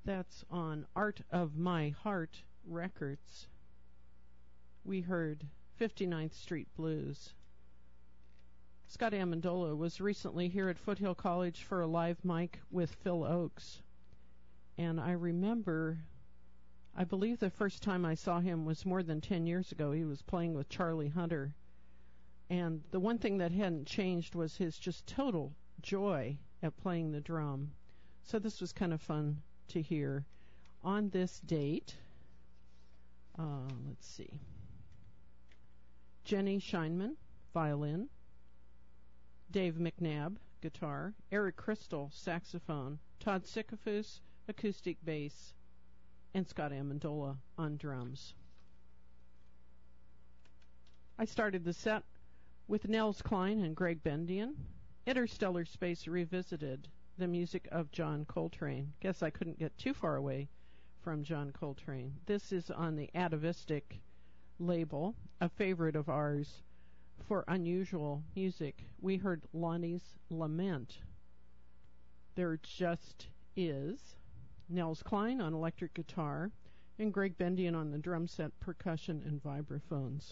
That's on Art of My Heart Records. We heard 59th Street Blues. Scott Amendola was recently here at Foothill College for a live mic with Phil Oakes. And I remember, I believe the first time I saw him was more than 10 years ago. He was playing with Charlie Hunter. And the one thing that hadn't changed was his just total joy at playing the drum. So this was kind of fun to hear. On this date, let's see, Jenny Scheinman, violin, Dave McNabb, guitar, Eric Crystal, saxophone, Todd Sikafus, acoustic bass, and Scott Amendola on drums. I started the set with Nels Cline and Greg Bendian, Interstellar Space Revisited, the music of John Coltrane. Guess I couldn't get too far away from John Coltrane. This is on the Atavistic label, a favorite of ours for unusual music. We heard Lonnie's Lament. There Just Is, Nels Cline on electric guitar, and Greg Bendian on the drum set, percussion, and vibraphones.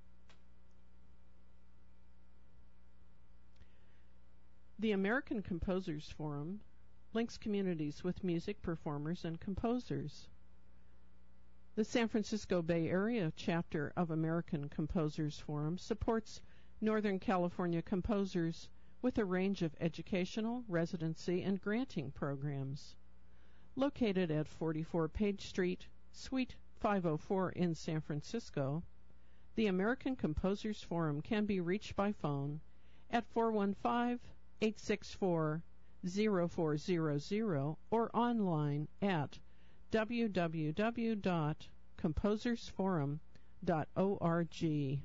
The American Composers Forum links communities with music performers and composers. The San Francisco Bay Area chapter of American Composers Forum supports Northern California composers with a range of educational, residency, and granting programs. Located at 44 Page Street, Suite 504 in San Francisco, the American Composers Forum can be reached by phone at 415-864-0400 or online at www.composersforum.org.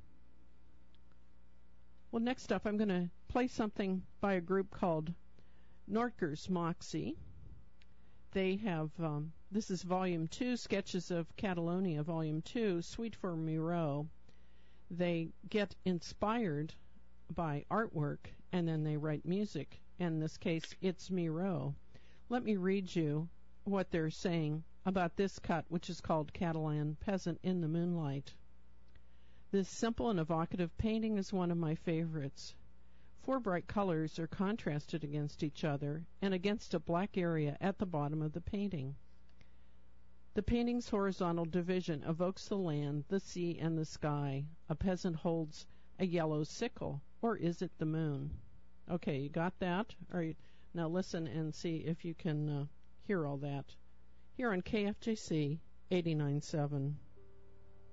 Well, next up, I'm going to play something by a group called Nortger's Moxie. They have, this is Volume 2, Sketches of Catalonia, Volume 2, Suite for Miro. They get inspired by artwork, and then they write music. In this case, it's Miro. Let me read you what they're saying about this cut, which is called Catalan Peasant in the Moonlight. This simple and evocative painting is one of my favorites. 4 bright colors are contrasted against each other and against a black area at the bottom of the painting. The painting's horizontal division evokes the land, the sea, and the sky. A peasant holds a yellow sickle, or is it the moon? Okay, you got that? All right, now listen and see if you can hear all that. Here on KFJC 89.7.